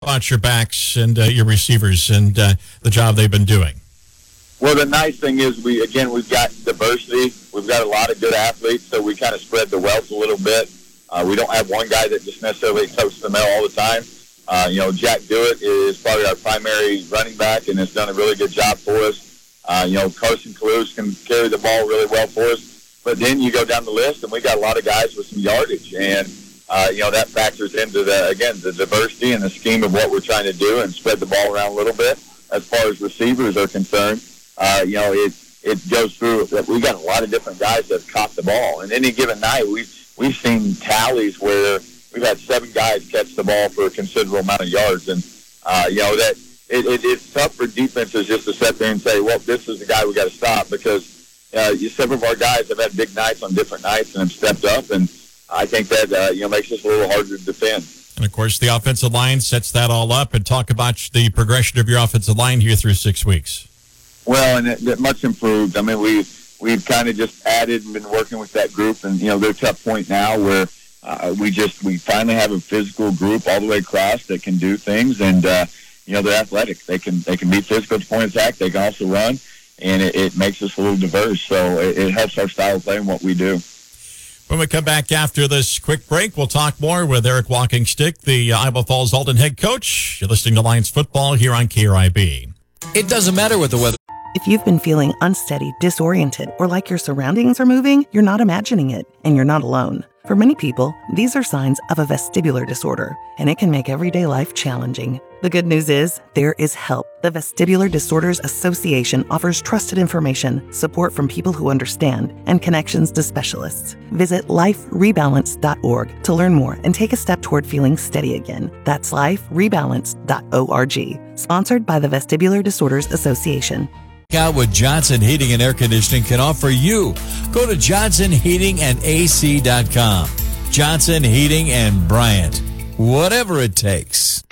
about your backs and your receivers and the job they've been doing? Well, the nice thing is we've got diversity. We've got a lot of good athletes, so we kind of spread the wealth a little bit. We don't have one guy that just necessarily totes the mail all the time. Jack Dewitt is probably our primary running back and has done a really good job for us. Carson Kalous can carry the ball really well for us. But then you go down the list, and we got a lot of guys with some yardage. And, that factors into, the diversity and the scheme of what we're trying to do and spread the ball around a little bit. As far as receivers are concerned, it goes through that we got a lot of different guys that have caught the ball. And any given night, we've seen tallies where we've had 7 guys catch the ball for a considerable amount of yards. And, it's tough for defenses just to sit there and say, well, this is the guy we got to stop, because some of our guys have had big nights on different nights and have stepped up. And I think that, makes us a little harder to defend. And, of course, the offensive line sets that all up. And talk about the progression of your offensive line here through 6 weeks. Well, and it much improved. I mean, we've kind of just added and been working with that group. And, they're to a point now where we finally have a physical group all the way across that can do things. And, they're athletic. They can be physical at the point of attack. They can also run. And it makes us a little diverse. So it helps our style of play and what we do. When we come back after this quick break, we'll talk more with Eric Walkingstick, the Iowa Falls Alton head coach. You're listening to Lions football here on KRIB. It doesn't matter what the weather. If you've been feeling unsteady, disoriented, or like your surroundings are moving, you're not imagining it, and you're not alone. For many people, these are signs of a vestibular disorder, and it can make everyday life challenging. The good news is, there is help. The Vestibular Disorders Association offers trusted information, support from people who understand, and connections to specialists. Visit liferebalance.org to learn more and take a step toward feeling steady again. That's liferebalance.org. Sponsored by the Vestibular Disorders Association. Out what Johnson Heating and Air Conditioning can offer you. Go to johnsonheatingandac.com. Johnson Heating and Bryant. Whatever it takes.